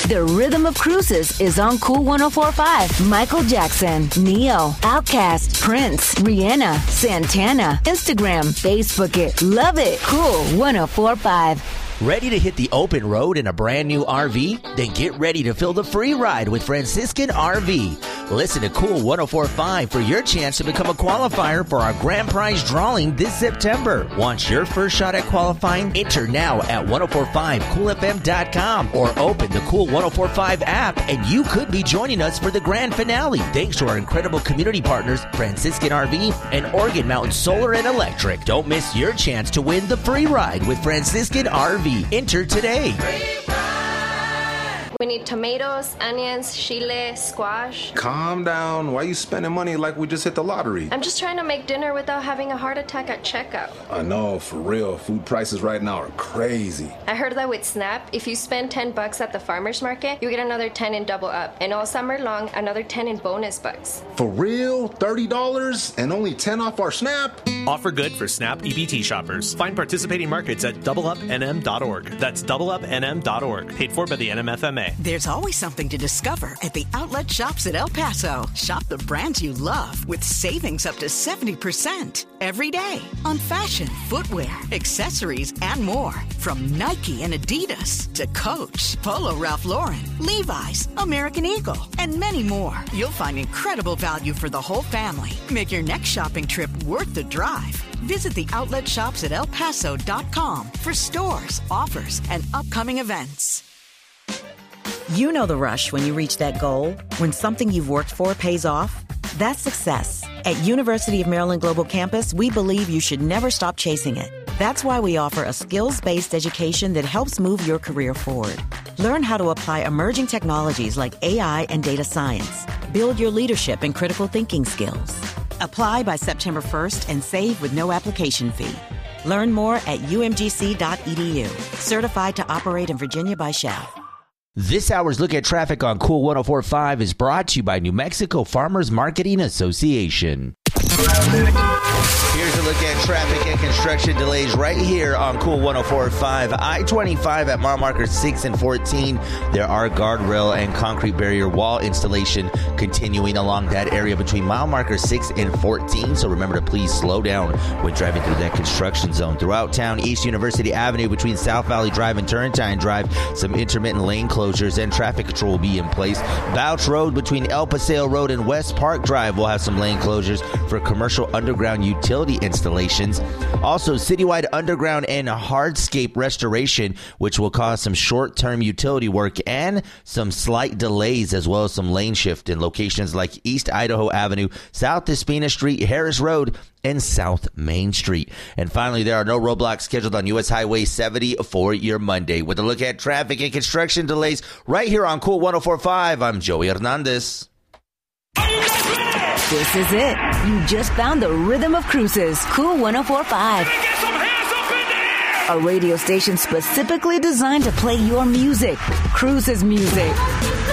The Rhythm of Cruises is on Cool 104.5. Michael Jackson, Neo, Outkast, Prince, Rihanna, Santana. Instagram, Facebook it. Love it. Cool 104.5. Ready to hit the open road in a brand new RV? Then get ready to fill the free ride with Franciscan RV. Listen to Cool 104.5 for your chance to become a qualifier for our grand prize drawing this September. Want your first shot at qualifying? Enter now at 1045coolfm.com or open the Cool 104.5 app and you could be joining us for the grand finale. Thanks to our incredible community partners, Franciscan RV and Oregon Mountain Solar and Electric. Don't miss your chance to win the free ride with Franciscan RV. Enter today. We need tomatoes, onions, chile, squash. Calm down. Why are you spending money like we just hit the lottery? I'm just trying to make dinner without having a heart attack at checkout. I know, for real. Food prices right now are crazy. I heard that with Snap, if you spend $10 at the farmer's market, you get another 10 in Double Up. And all summer long, another 10 in bonus bucks. For real? $30 and only 10 off our Snap? Offer good for Snap EBT shoppers. Find participating markets at doubleupnm.org. That's doubleupnm.org. Paid for by the NMFMA. There's always something to discover at the outlet shops at El Paso. Shop the brands you love with savings up to 70% every day on fashion, footwear, accessories, and more. From Nike and Adidas to Coach, Polo Ralph Lauren, Levi's, American Eagle, and many more. You'll find incredible value for the whole family. Make your next shopping trip worth the drive. Visit the outlet shops at elpaso.com for stores, offers, and upcoming events. You know the rush when you reach that goal, when something you've worked for pays off. That's success. At University of Maryland Global Campus, we believe you should never stop chasing it. That's why we offer a skills-based education that helps move your career forward. Learn how to apply emerging technologies like AI and data science. Build your leadership and critical thinking skills. Apply by September 1st and save with no application fee. Learn more at umgc.edu. Certified to operate in Virginia by Shell. This hour's Look at Traffic on Cool 104.5 is brought to you by New Mexico Farmers Marketing Association. Here's a look at traffic and construction delays right here on Cool 104.5. I-25 at mile markers 6 and 14. There are guardrail and concrete barrier wall installation continuing along that area between mile markers 6 and 14. So remember to please slow down when driving through that construction zone. Throughout town, East University Avenue between South Valley Drive and Turrentine Drive, some intermittent lane closures and traffic control will be in place. Bouch Road between El Paseo Road and West Park Drive will have some lane closures for commercial underground utility installations. Also, citywide underground and hardscape restoration, which will cause some short-term utility work and some slight delays, as well as some lane shift in locations like East Idaho Avenue, South Despina Street, Harris Road, and South Main Street. And finally, there are no roadblocks scheduled on U.S. Highway 70 for your Monday. With a look at traffic and construction delays right here on Cool 104.5, I'm Joey Hernandez. This is it. You just found the Rhythm of Cruises, Cool 104.5. A radio station specifically designed to play your music, Cruises music.